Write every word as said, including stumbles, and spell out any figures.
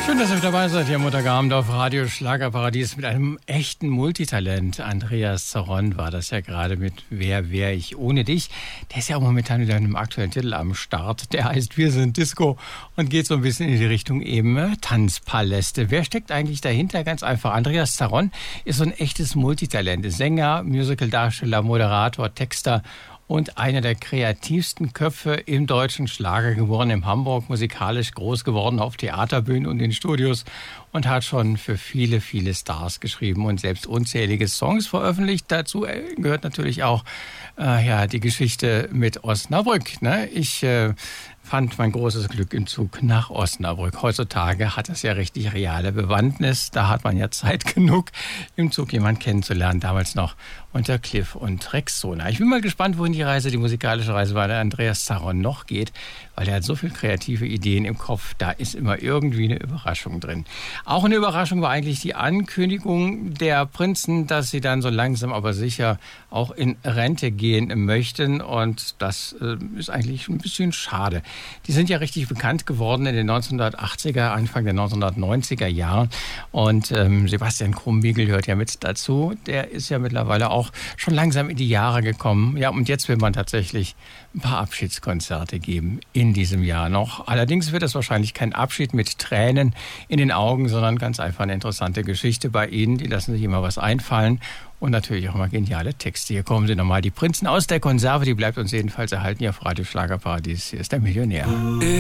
Schön, dass ihr mit dabei seid hier am Montagabend auf Radio Schlagerparadies mit einem echten Multitalent. Andreas Zaron war das ja gerade mit Wer wär ich ohne dich. Der ist ja auch momentan wieder in einem aktuellen Titel am Start. Der heißt Wir sind Disco und geht so ein bisschen in die Richtung eben äh, Tanzpaläste. Wer steckt eigentlich dahinter? Ganz einfach. Andreas Zaron ist so ein echtes Multitalent. Sänger, Musicaldarsteller, Moderator, Texter und einer der kreativsten Köpfe im deutschen Schlager, geboren in Hamburg, musikalisch groß geworden auf Theaterbühnen und in Studios und hat schon für viele, viele Stars geschrieben und selbst unzählige Songs veröffentlicht. Dazu gehört natürlich auch äh, ja, die Geschichte mit Osnabrück. Ne? Ich äh, fand mein großes Glück im Zug nach Osnabrück. Heutzutage hat das ja richtig reale Bewandtnis. Da hat man ja Zeit genug, im Zug jemanden kennenzulernen. Damals noch unter Cliff und Rexona. Ich bin mal gespannt, wohin die Reise, die musikalische Reise bei der Andreas Zaron noch geht, weil er hat so viele kreative Ideen im Kopf. Da ist immer irgendwie eine Überraschung drin. Auch eine Überraschung war eigentlich die Ankündigung der Prinzen, dass sie dann so langsam aber sicher auch in Rente gehen möchten. Und das äh, ist eigentlich ein bisschen schade. Die sind ja richtig bekannt geworden in den neunzehnhundertachtziger, Anfang der neunzehnhundertneunziger Jahren. Und ähm, Sebastian Krumbiegel gehört ja mit dazu. Der ist ja mittlerweile auch schon langsam in die Jahre gekommen. Ja, und jetzt will man tatsächlich ein paar Abschiedskonzerte geben in diesem Jahr noch. Allerdings wird es wahrscheinlich kein Abschied mit Tränen in den Augen, sondern ganz einfach eine interessante Geschichte bei Ihnen. Die lassen sich immer was einfallen. Und natürlich auch immer geniale Texte. Hier kommen sie nochmal. Die Prinzen aus der Konserve, die bleibt uns jedenfalls erhalten hier auf Radio Schlagerparadies. Hier ist der Millionär.